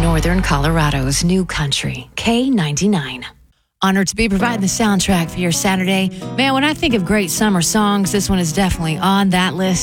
Northern Colorado's new country, K99. Honored to be providing the soundtrack for your Saturday. Man, when I think of great summer songs, this one is definitely on that list.